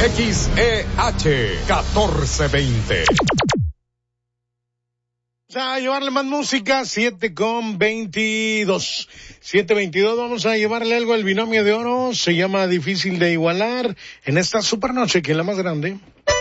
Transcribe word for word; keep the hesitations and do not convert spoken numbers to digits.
X E H catorce veinte. A llevarle más música, siete con veintidós. siete veintidós, vamos a llevarle algo al binomio de oro. Se llama Difícil de Igualar en esta supernoche, que es la más grande.